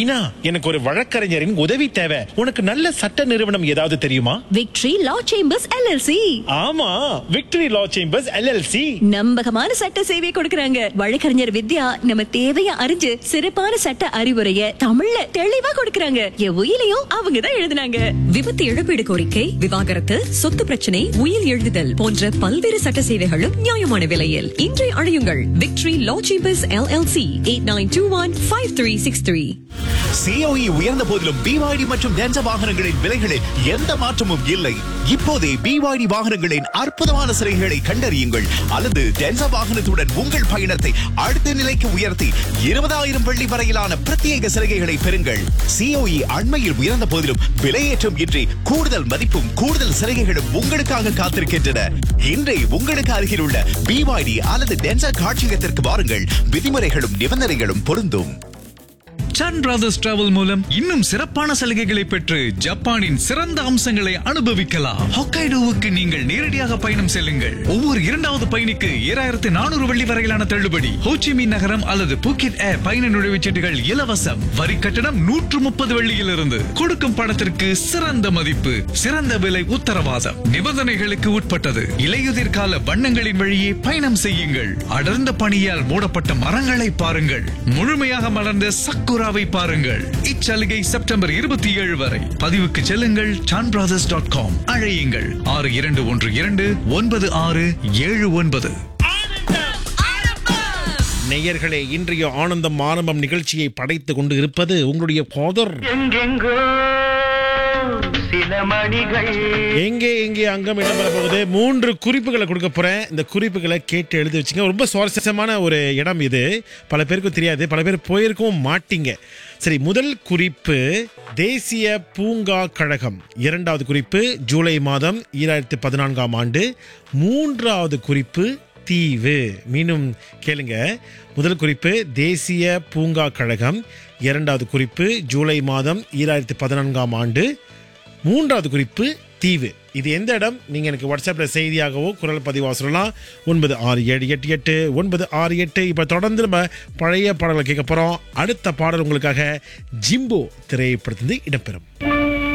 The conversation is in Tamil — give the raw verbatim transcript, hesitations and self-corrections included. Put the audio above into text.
மீனா, எனக்கு ஒரு வழக்கறிஞரின் உதவி தேவை. உனக்கு நல்ல சட்ட நிறுவனம் ஏதாவது தெரியுமா? விக்டரி லா சேம்பர்ஸ் எல்எல்சி. ஆமா, விக்டரி லா சேம்பர்ஸ் எல்எல்சி நம்பகமான சட்ட சேவை கொடுக்கறாங்க. வழக்கறிஞர் வித்யா நம்ம தேவைய அறிஞ்சு சிறப்பான சட்ட அறிவுரைய தமிழ்ல தெளிவா கொடுக்கறாங்க. என் உயிலையும் அவங்க தான் எழுதுனாங்க. விபத்து இழப்பீடு கோரிக்கை, விவாகரத்து, சொத்து பிரச்சனை, உயில் எழுதுதல் போன்ற பல்வேறு சட்ட சேவைகளும் நியாயமான விலையில். இன்றை அழையுங்கள் விக்டரி லா chambers LLC eight nine two one five three six three. COE உயர்ந்த போதிலும் பிவாய்டி மற்றும் டென்சா வாகனங்களின் விலைகளில் எந்த மாற்றமும் இல்லை. இப்போதே பிவாய்டி வாகனங்களின் அற்புதமான சிறைகளை கண்டறியுங்கள் அல்லது டென்சா வாகனத்துடன் உங்கள் பயணத்தை அடுத்த நிலைக்கு உயர்த்தி இருபதாயிரம் வெள்ளி வரையிலான பிரத்யேக சலுகைகளை பெறுங்கள். சிஓஇ அண்மையில் உயர்ந்த போதிலும் விலையேற்றம் இன்றி கூடுதல் மதிப்பும் கூடுதல் சலுகைகளும் உங்களுக்காக காத்திருக்கின்றன. இன்றே உங்களுக்கு அருகில் உள்ள பிவாய்டி அல்லது டென்சா காட்சியகத்திற்கு வாருங்கள். விதிமுறைகளும் நிபந்தனைகளும் பொருந்தும். சன் பிரதர்ஸ் டிராவல் மூலம் இன்னும் சிறப்பான சலுகைகளை பெற்று ஜப்பானின் சிறந்த அம்சங்களை அனுபவிக்கலாம். ஹொக்கைடோவுக்கு நீங்கள் நேரடியாக பயணம் செல்லுங்கள். ஒவ்வொரு இரண்டாவது பயணிக்கு ஏழாயிரத்து நானூறு வெள்ளி வரையிலான தள்ளுபடி. ஹோச்சிமின் நகரம் அல்லது பூக்கெட் ஏர் பயண நுழைவுச்சீட்டுகள் இலவசம். வரி கட்டணம் நூற்று முப்பது வெள்ளியிலிருந்து. கொடுக்கும் பணத்திற்கு சிறந்த மதிப்பு, சிறந்த விலை உத்தரவாதம். நிபந்தனைகளுக்கு உட்பட்டது. இலையுதிர் கால வண்ணங்களின் வழியே பயணம் செய்யுங்கள். அடர்ந்த பனியால் மூடப்பட்ட மரங்களை பாருங்கள். முழுமையாக மலர்ந்த சக்குரா பாருங்கள். இச்சலுகை செப்டம்பர் இருபத்தி ஏழு வரை. பதிவுக்கு செல்லுங்கள் சான் பிரதர்ஸ் டாட் காம். அழையுங்கள் ஆறு இரண்டு ஒன்று இரண்டு ஒன்பது ஆறு ஏழு ஒன்பது. நேயர்களே, இன்றைய ஆனந்தம் ஆரம்பம் நிகழ்ச்சியை படைத்துக் கொண்டு இருப்பது உங்களுடைய போதர். எங்கே எங்கே அங்கம் இடம்பெற போகுது. மூன்று குறிப்புகளை கொடுக்க போறேன். இந்த குறிப்புகளை கேட்டு எழுதி வச்சுங்க. ரொம்ப சுவாரஸ்யமான ஒரு இடம் இது. பல பேருக்கும் தெரியாது, பல பேர் போயிருக்கவும் மாட்டீங்க. சரி, முதல் குறிப்பு தேசிய பூங்கா கழகம். இரண்டாவது குறிப்பு ஜூலை மாதம் ஈராயிரத்தி பதினான்காம் ஆண்டு. மூன்றாவது குறிப்பு தீவு. மீண்டும் கேளுங்க. முதல் குறிப்பு தேசிய பூங்கா கழகம். இரண்டாவது குறிப்பு ஜூலை மாதம் ஈராயிரத்தி பதினான்காம் ஆண்டு. மூன்றாவது குறிப்பு தீவு. இது எந்த இடம்? நீங்க எனக்கு வாட்ஸ்அப்ல செய்தியாகவோ குரல் பதிவாக சொல்லலாம். ஒன்பது ஆறு ஏழு எட்டு எட்டு ஒன்பது ஆறு எட்டு. இப்ப தொடர்ந்து நம்ம பழைய பாடல்களை கேட்க போறோம். அடுத்த பாடல் உங்களுக்காக ஜிம்போ திரைப்படத்திலிருந்து இடம்பெறும்.